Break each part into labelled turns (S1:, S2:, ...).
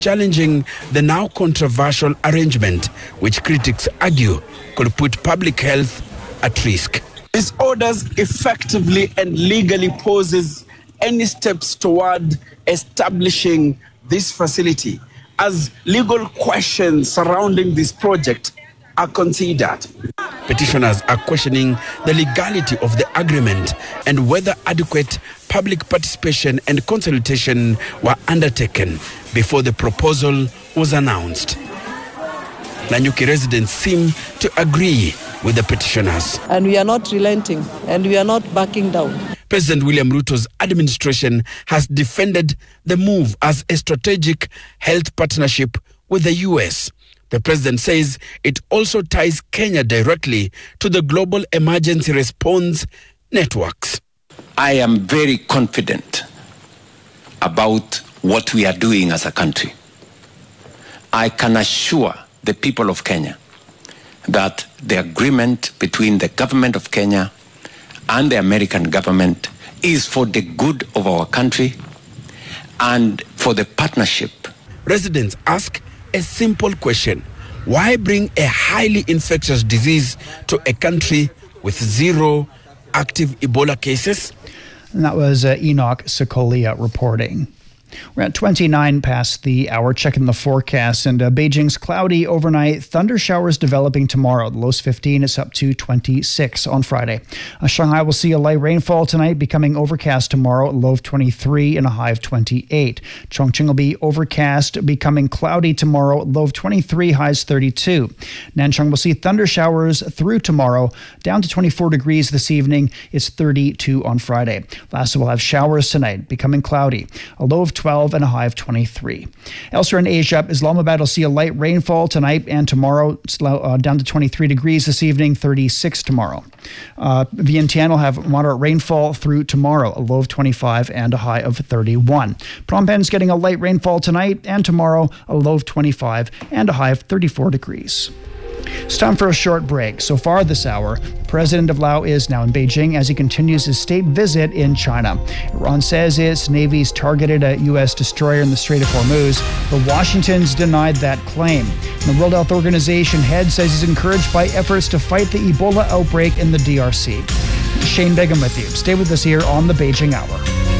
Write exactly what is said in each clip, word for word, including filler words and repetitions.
S1: challenging the now controversial arrangement, which critics argue could put public health at risk. This orders effectively and legally poses any steps toward establishing this facility, as legal questions surrounding this project are considered. Petitioners are questioning the legality of the agreement and whether adequate public participation and consultation were undertaken before the proposal was announced. Nanyuki residents seem to agree with the petitioners.
S2: And we are not relenting, and we are not backing down.
S1: President William Ruto's administration has defended the move as a strategic health partnership with the U S. The president says it also ties Kenya directly to the global emergency response networks.
S3: I am very confident about what we are doing as a country. I can assure the people of Kenya that the agreement between the government of Kenya and the American government is for the good of our country and for the partnership.
S1: Residents ask a simple question: why bring a highly infectious disease to a country with zero active Ebola cases?
S4: And that was uh, Enoch Sokolia reporting. We're at twenty-nine past the hour, checking the forecast, and uh, Beijing's cloudy overnight, thunder showers developing tomorrow. The low's fifteen, it's up to twenty-six on Friday. Uh, Shanghai will see a light rainfall tonight, becoming overcast tomorrow, low of twenty-three and a high of twenty-eight. Chongqing will be overcast, becoming cloudy tomorrow, low of twenty-three, highs thirty-two. Nanchang will see thunder showers through tomorrow, down to twenty-four degrees this evening, it's thirty-two on Friday. Lastly, we'll have showers tonight, becoming cloudy, a low of twelve and a high of twenty-three. Elsewhere in Asia, Islamabad will see a light rainfall tonight and tomorrow, uh, down to twenty-three degrees this evening, thirty-six tomorrow. Uh, Vientiane will have moderate rainfall through tomorrow, a low of twenty-five and a high of thirty-one. Phnom Penh's getting a light rainfall tonight and tomorrow, a low of twenty-five and a high of thirty-four degrees. It's time for a short break. So far this hour, the president of Laos is now in Beijing as he continues his state visit in China. Iran says its navy's targeted a U S destroyer in the Strait of Hormuz, but Washington's denied that claim. And the World Health Organization head says he's encouraged by efforts to fight the Ebola outbreak in the D R C. Shane Begum with you. Stay with us here on the Beijing Hour.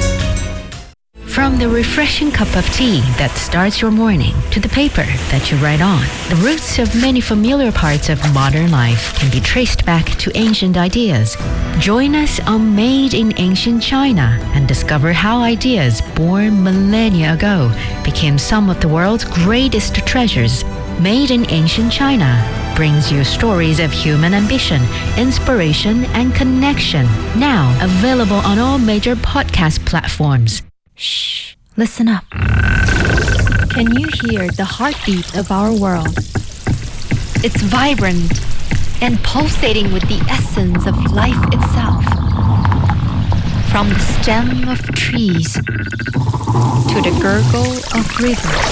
S5: From the refreshing cup of tea that starts your morning to the paper that you write on, the roots of many familiar parts of modern life can be traced back to ancient ideas. Join us on Made in Ancient China and discover how ideas born millennia ago became some of the world's greatest treasures. Made in Ancient China brings you stories of human ambition, inspiration, and connection. Now available on all major podcast platforms. Shh, listen up. Can you hear the heartbeat of our world? It's vibrant and pulsating with the essence of life itself. From the stem of trees to the gurgle of rivers.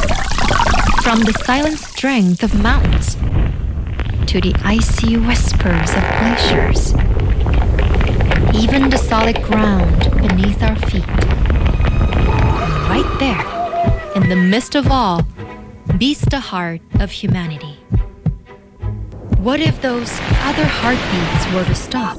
S5: From the silent strength of mountains to the icy whispers of glaciers. Even the solid ground beneath our feet. Right there, in the midst of all, beats the heart of humanity. What if those other heartbeats were to stop?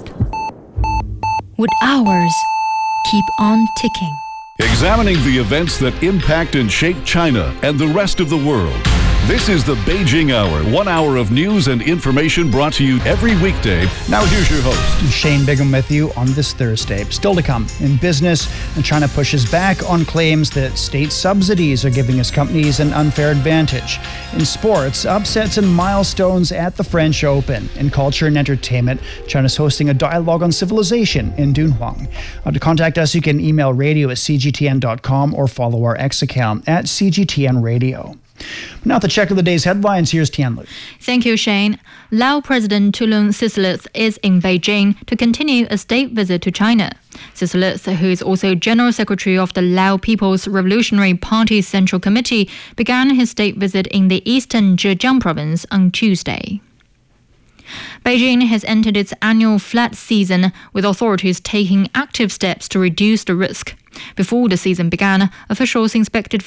S5: Would ours keep on ticking?
S6: Examining the events that impact and shape China and the rest of the world. This is the Beijing Hour, one hour of news and information brought to you every weekday. Now here's your host,
S4: Shane Bigham with you on this Thursday. Still to come, in business, China pushes back on claims that state subsidies are giving its companies an unfair advantage. In sports, upsets and milestones at the French Open. In culture and entertainment, China's hosting a dialogue on civilization in Dunhuang. Uh, to contact us, you can email radio at c g t n dot com or follow our X account at C G T N Radio. Now to check of the day's headlines, here's Tianlu.
S7: Thank you, Shane. Lao President Thulon Sysilets is in Beijing to continue a state visit to China. Sysilets, who is also General Secretary of the Lao People's Revolutionary Party Central Committee, began his state visit in the eastern Zhejiang province on Tuesday. Beijing has entered its annual flood season, with authorities taking active steps to reduce the risk. Before the season began, officials inspected